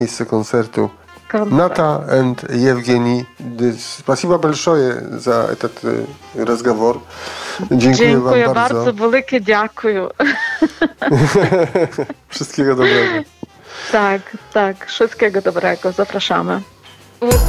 miejsce koncertu. Nata and Евгений. Спасибо большое за этот разговор. Dziękuję wam bardzo. Wielkie dziękuję. Wszystkiego dobrego. Tak. Wszystkiego dobrego. Zapraszamy.